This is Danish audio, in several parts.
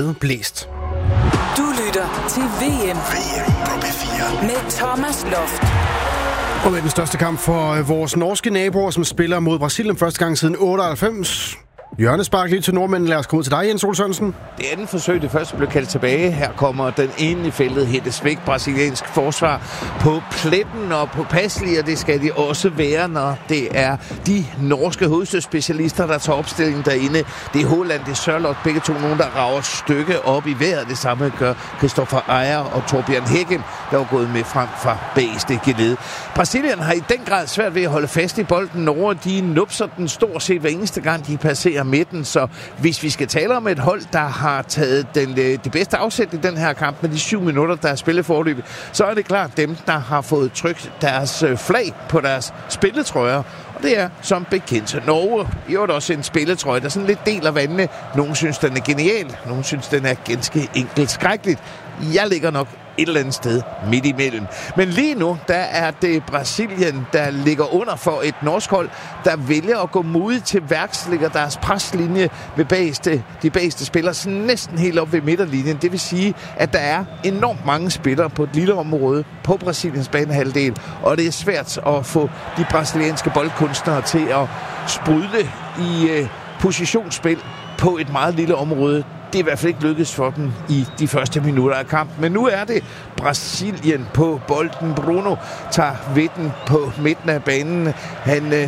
med blæst. Du lytter til VM på P4 med Thomas Loft. Og med den største kamp for vores norske naboer, som spiller mod Brasilien første gang siden 98. Hjørnespark lige til nordmænden. Lad os komme til dig, Jens Ole Sørensen. Det andet forsøg, det første blev kaldt tilbage. Her kommer den ene i feltet hættes væk. Brasiliansk forsvar på pletten og på passelig, og det skal de også være, når det er de norske hovedstødsspecialister, der tager opstillingen derinde. Det er Haaland, det er Sørloth, begge to nogen, der rager et stykke op i vejret. Det samme gør Christopher Ajer og Torbjørn Hækken, der var gået med frem fra bagerste geled. Brasilien har i den grad svært ved at holde fast i bolden. Norge, de nupser den stort set hver eneste gang, de passerer midten, så hvis vi skal tale om et hold, der har taget det bedste afsæt i den her kamp med de 7 minutter, der er spillet forløbet, så er det klart dem, der har fået trykt deres flag på deres spilletrøjer. Og det er som bekendt Norge. I øvrigt også en spilletrøje, der sådan lidt deler vandene. Nogle synes, den er genial. Nogle synes, den er ganske enkelt skrækkeligt. Jeg ligger nok et eller andet sted midt imellem. Men lige nu, der er det Brasilien, der ligger under for et norsk hold, der vælger at gå modigt til værks, ligger deres preslinje ved de bageste spillere sådan næsten helt op ved midterlinjen. Det vil sige, at der er enormt mange spillere på et lille område på Brasiliens banehalvdel, og det er svært at få de brasilianske boldkunstnere til at sprudle i positionsspil på et meget lille område. Det er i hvert fald ikke lykkedes for dem i de første minutter af kampen. Men nu er det Brasilien på bolden. Bruno tager vidden på midten af banen. Han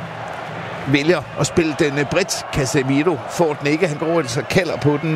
vælger at spille den bredt. Casemiro får den ikke. Han går altså kalder på den.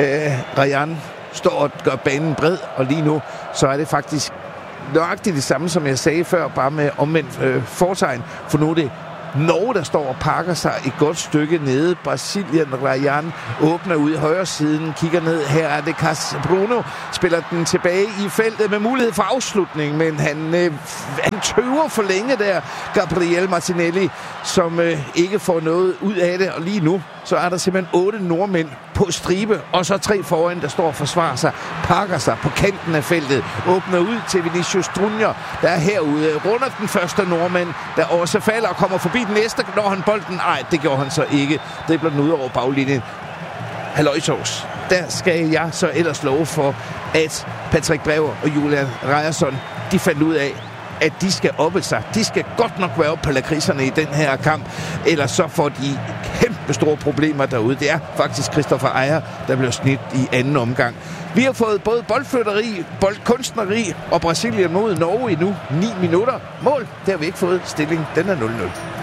Rayan står og gør banen bred. Og lige nu så er det faktisk nøjagtigt det samme, som jeg sagde før, bare med omvendt fortegn. For nu er det Norge, der står og pakker sig et godt stykke nede. Brasilien, Rayan åbner ud i højre siden, kigger ned. Her er det Bruno, spiller den tilbage i feltet med mulighed for afslutning, men han tøver for længe der, Gabriel Martinelli, som ikke får noget ud af det. Og lige nu, så er der simpelthen 8 nordmænd på stribe, og så 3 foran, der står og forsvarer sig, pakker sig på kanten af feltet, åbner ud til Vinicius Junior, der er herude, runder den første nordmand, der også falder og kommer forbi den næste, når han bolden. Nej, det gjorde han så ikke. Dribler den ud over baglinjen. Halløjsovs. Der skal jeg så ellers love for, at Patrick Brewer og Julian Ryerson, de fandt ud af, at de skal oppe sig. De skal godt nok være oppe på lakridserne i den her kamp, ellers så får de kæmpe store problemer derude. Det er faktisk Christopher Ajer, der bliver smidt i anden omgang. Vi har fået både boldflytteri, boldkunstneri og Brasilien mod Norge i nu 9 minutter. Mål, det har vi ikke fået. Stilling, den er 0-0.